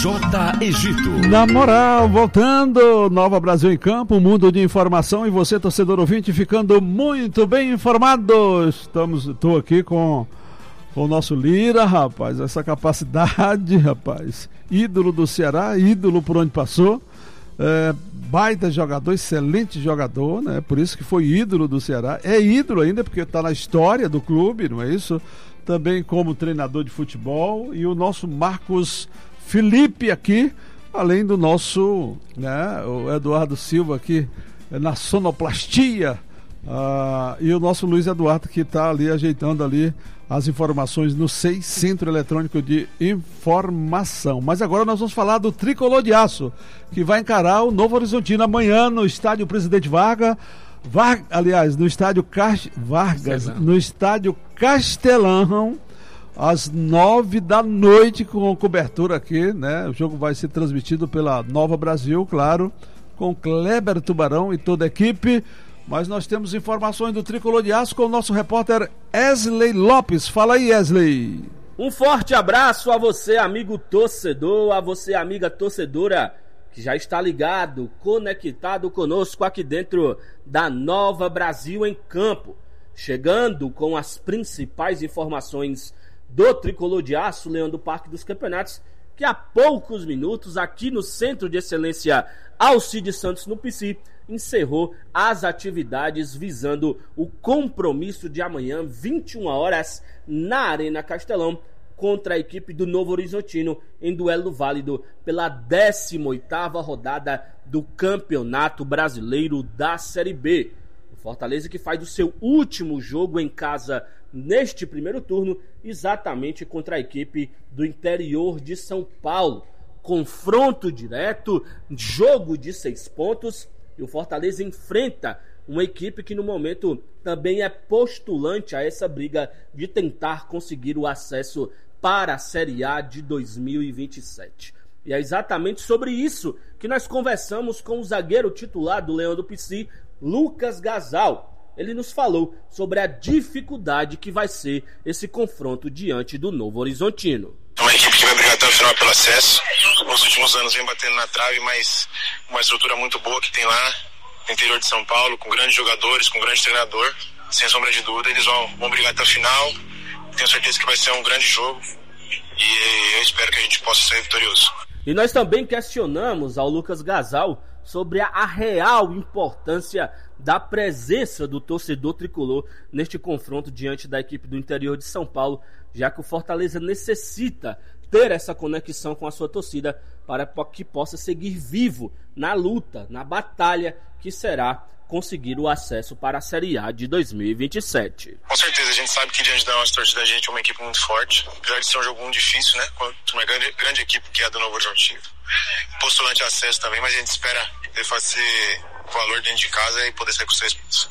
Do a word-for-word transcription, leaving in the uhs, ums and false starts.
J. Egito. Na moral, voltando, Nova Brasil em Campo, um mundo de informação e você, torcedor ouvinte, ficando muito bem informado. Estamos, estou aqui com, com o nosso Lira, rapaz, essa capacidade, rapaz, ídolo do Ceará, ídolo por onde passou, é, baita jogador, excelente jogador, né? Por isso que foi ídolo do Ceará, é ídolo ainda porque está na história do clube, não é isso? Também como treinador de futebol, e o nosso Marcos Felipe aqui, além do nosso, né, o Eduardo Silva aqui na sonoplastia, uh, e o nosso Luiz Eduardo que está ali ajeitando ali as informações no S E I, Centro Eletrônico de Informação. Mas agora nós vamos falar do Tricolor de Aço, que vai encarar o Novo Horizontino amanhã no estádio Presidente Vargas, Var, aliás, no estádio Cas, Vargas, Castelão. no estádio Castelão, às nove da noite, com cobertura aqui, né? O jogo vai ser transmitido pela Nova Brasil, claro, com Kleber Tubarão e toda a equipe. Mas nós temos informações do Tricolor de Aço com o nosso repórter Wesley Lopes. Fala aí, Wesley. Um forte abraço a você, amigo torcedor, a você, amiga torcedora, que já está ligado, conectado conosco aqui dentro da Nova Brasil em Campo. Chegando com as principais informações do Tricolor de Aço, Leão do Parque dos Campeonatos, que há poucos minutos, aqui no Centro de Excelência Alcides Santos, no P C, encerrou as atividades visando o compromisso de amanhã, vinte e uma horas, na Arena Castelão, contra a equipe do Novo Horizontino, em duelo válido pela décima oitava rodada do Campeonato Brasileiro da Série B. O Fortaleza que faz o seu último jogo em casa neste primeiro turno, exatamente contra a equipe do interior de São Paulo. Confronto direto, jogo de seis pontos, e o Fortaleza enfrenta uma equipe que no momento também é postulante a essa briga de tentar conseguir o acesso para a Série A de dois mil e vinte e sete. E é exatamente sobre isso que nós conversamos com o zagueiro titular do Leão do P C, Lucas Gasal. Ele nos falou sobre a dificuldade que vai ser esse confronto diante do Novo Horizontino. É uma equipe que vai brigar até o final pelo acesso. Nos últimos anos vem batendo na trave, mas uma estrutura muito boa que tem lá no interior de São Paulo, com grandes jogadores, com um grande treinador. Sem sombra de dúvida, eles vão, vão brigar até o final. Tenho certeza que vai ser um grande jogo e eu espero que a gente possa sair vitorioso. E nós também questionamos ao Lucas Gasal sobre a, a real importância da presença do torcedor tricolor neste confronto diante da equipe do interior de São Paulo, já que o Fortaleza necessita ter essa conexão com a sua torcida para que possa seguir vivo na luta, na batalha que será conseguir o acesso para a Série A de dois mil e vinte e sete. Com certeza, a gente sabe que diante da nossa torcida a gente é uma equipe muito forte, apesar de ser um jogo muito difícil, né? Contra uma grande, grande equipe que é a do Novo Horizontino. Postulante acesso também, mas a gente espera fazer o valor dentro de casa e poder sair com seis pontos.